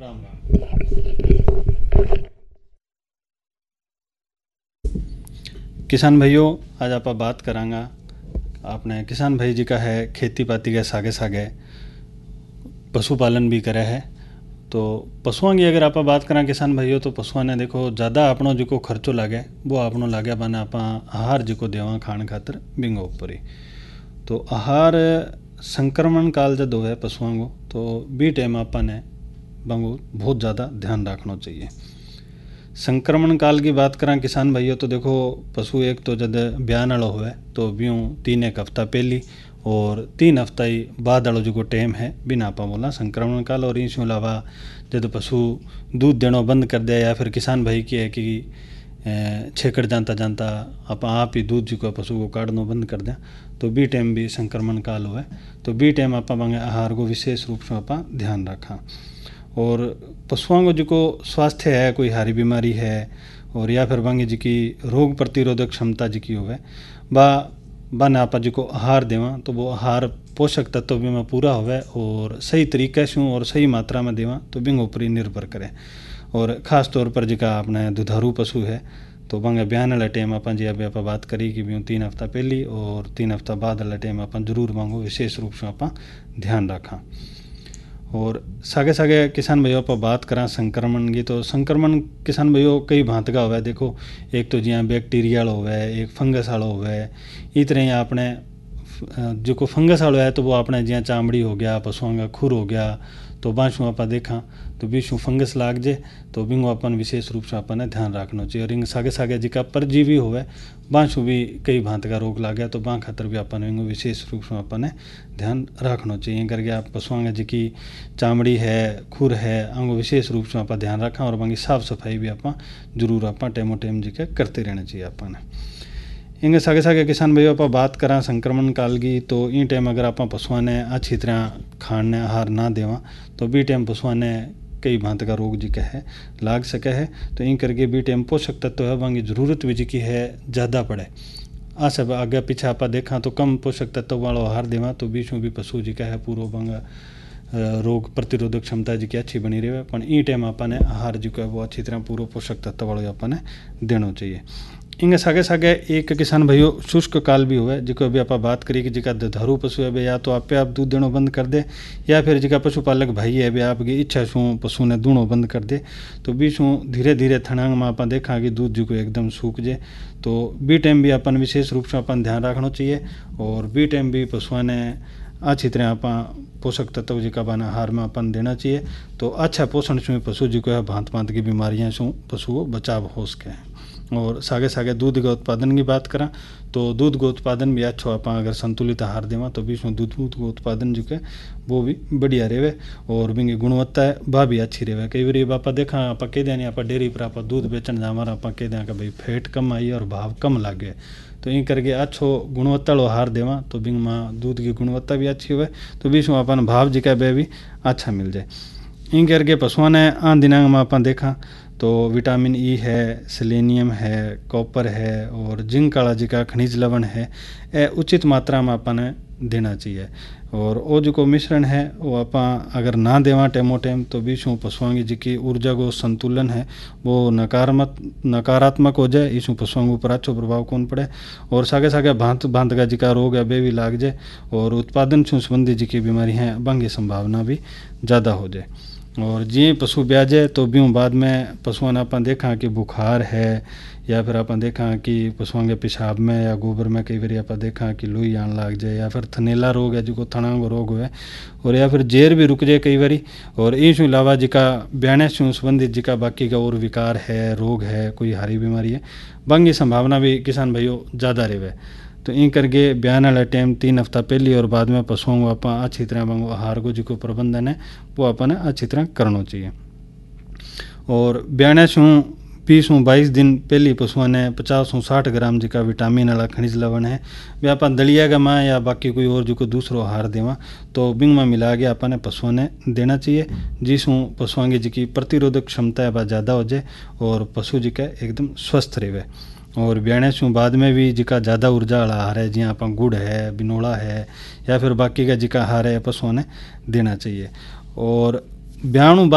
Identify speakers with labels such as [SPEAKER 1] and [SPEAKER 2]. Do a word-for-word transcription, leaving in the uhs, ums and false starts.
[SPEAKER 1] राम राम। किसान भाइयों, आज आप बात करांगा आपने किसान भाई जी का है खेती पाती के सागे सागे पशुपालन भी करे है। तो पशुओं की अगर आप बात करें किसान भाइयों, तो पशुओं ने देखो ज़्यादा अपनों जो खर्चो लागे वो अपनों लागे बने आप आहार जो देवा खाने खातर बिंगो ऊपर ही। तो आहार संक्रमण काल जब होवे पशुओं को, तो बी टाइम आपने बंगो बहुत ज़्यादा ध्यान रखना चाहिए। संक्रमण काल की बात करें किसान भाइयों, तो देखो पशु एक तो जब ब्यान वाला हुए तो ब्यूँ तीन एक हफ्ता पहली और तीन हफ्ता ही बाद वालों जो टाइम है बिना आप बोला संक्रमण काल। और इसके अलावा जब पशु दूध देना बंद कर दिया या फिर किसान भाई की है कि छेकड़ जानता जानता आप आप ही दूध जो पशु को काटना बंद कर दें, तो बी टाइम भी संक्रमण काल हुए। तो बी टाइम आप आहार को विशेष रूप से आप ध्यान रखा। और पशुओं को जो स्वास्थ्य है, कोई हारी बीमारी है और या फिर बांगी जी की रोग प्रतिरोधक क्षमता जी की होवे बा बन आप जो आहार देवा, तो वो आहार पोषक तत्व भी में पूरा होवे और सही तरीके से और सही मात्रा में देवा, तो बिंग ऊपर ही निर्भर करे। और ख़ास तौर पर जो अपने दुधारू पशु है, तो बंगे ब्यान वाला टाइम आप जी अभी आप बात करी कि भी तीन हफ्ता पहली और तीन हफ्ता बाद वाला टाइम आप जरूर मांगो विशेष रूप से आप ध्यान रखा। और सागे सागे किसान भाइयों आप बात करा संक्रमण की, तो संक्रमण किसान भाइयों कई भांत का हुआ है। देखो एक तो जिया बैक्टीरिया वाला हुआ है, एक फंगस वाला हुआ है। इस तरह ही आपने जो को फंगस वाला है तो वो अपने जिया चामड़ी हो गया, पशुओं का खुर हो गया, तो बाँसू आप देखा तो बीचू फंगस लाग जाए, तो बिंगो अपन विशेष रूप से अपन ध्यान रखना चाहिए। और इन सागे सागे जिका परजीवी होवे बाँसू भी कई भांत का रोग लाग गया, तो बाँ खातर भी अपन बिंगो विशेष रूप से अपन ध्यान रखना चाहिए। करके आप पशुओं जी की चामड़ी है, खुर है, अंगो विशेष रूप से आप ध्यान रखा। और बाकी साफ सफाई भी आप जरूर आप टाइमो टाइम जी के करते रहना चाहिए अपन। इंगे सागे सागे किसान भाइयों आप बात करा संक्रमण काल की, तो इन टाइम अगर आप पशुओं ने अच्छी तरह खाने आहार ना देवा, तो बी टाइम पशुओं ने कई भांत का रोग जी है लाग सके है। तो इन करके बी टाइम पोषक तत्व है बांगी जरूरत भी जी की है ज़्यादा पड़े। आ सब आगे पीछे आप देखा तो कम पोषक तत्व वाला आहार देवा, तो बीच में भी पशु जी का है पूरा बांगा रोग प्रतिरोधक क्षमता जी की अच्छी बनी रहे। पर ई टाइम आपने आहार जो है वो अच्छी तरह पूरा पोषक तत्व वाला आपने देना चाहिए। इंगे सागे सागे एक किसान भाइयों शुष्क काल भी हुआ, जो अभी आप बात करिए कि जिका दुधारू पशु है या तो आपे आप दूध देना बंद कर दे, या फिर जिका पशुपालक भाई है वे आपकी इच्छा से पशु ने दूणो बंद कर दे, तो बीच धीरे धीरे थनांग में आप देखा कि दूध जो एकदम सूख जाए, तो बी टाइम भी अपन विशेष रूप से अपन ध्यान रखना चाहिए। और बी टाइम भी पशुओं ने अच्छी तरह आप पोषक तत्व जी का बना आहार में अपन देना चाहिए, तो अच्छा पोषण से पशु जी को है भांत भांत की बीमारियां से पशु को बचाव हो सके। और सागे सागे दूध का उत्पादन की बात करा, तो दूध का उत्पादन भी अच्छा आप अगर संतुलित आहार देवा, तो बीच में दूध का उत्पादन जो है वो भी बढ़िया रहे और बिंगी गुणवत्ता है वह भी अच्छी रहे। कई बार आप देखा आप कह दें नहीं आप डेयरी पर आप दूध बेचने जा हमारा आप कह दें कि भाई फैट कम आई और भाव कम लागे, तो इन करके अच्छो गुणवत्ता वाला आहार देवा, तो बिंग में दूध की गुणवत्ता भी अच्छी हुए, तो बीच में अपन भाव जी का भी अच्छा मिल जाए। इन करके पशुओं ने आन दिनांग में अपन देखा तो विटामिन ई है, सेलेनियम है, कॉपर है और जिंक वाला जी का खनिज लवण है, ए उचित मात्रा में अपन देना चाहिए। और वो जो को मिश्रण है वो आप अगर ना देवा टेमो टाइम, तो बीच में पशुओं की जी की ऊर्जा को संतुलन है वो नकारात्मक नकारात्मक हो जाए, इसमें पशुओं के ऊपर अच्छो प्रभाव कौन पड़े। और सागे सागे भांत भांत का जी का रोग है वे भी लाग जाए और उत्पादन से संबंधी जी की बीमारी है बंग की संभावना भी ज़्यादा हो जाए। और जी पशु ब्याजे तो ब्यूँ बाद में पशुओं ने अपन देखा कि बुखार है, या फिर अपन देखा कि पशुओं के पेशाब में या गोबर में कई बार आप देखा कि लुई आन लग जाए, या फिर थनेला रोग है जो थनांग रोग हुए, और या फिर जेर भी रुक जाए कई बारी। और इसके अलावा जिका ब्याने से संबंधित जिका बाकी का और विकार है, रोग है, कोई हारी बीमारी है, बंग की संभावना भी किसान भाइयों ज़्यादा रहे। तो इन करके ब्यान वाला टाइम तीन हफ्ता पहली और बाद में पशुओं को आप अच्छी तरह वांगो आहार को जो प्रबंधन है वो अपन अच्छी तरह करना चाहिए। और ब्याने से बीस बाईस दिन पहली पशुओं ने पचास साठ ग्राम जी का विटामिन वाला खनिज लवण है वे आप दलिया का माँ या बाकी कोई और जो को दूसरो आहार देवा, तो बिंग में मिला के अपन पशुओं ने देना चाहिए, जिसमें पशुओं की जी की प्रतिरोधक क्षमता है वह ज़्यादा हो जाए और पशु जी का एकदम स्वस्थ रहे। और ब्याने से बाद में भी जिका ज़्यादा ऊर्जा वाला आहार है, जियाँ आप गुड़ है, बिनोड़ा है, या फिर बाकी का जिका आहार है पशुओं ने देना चाहिए। और ब्याणु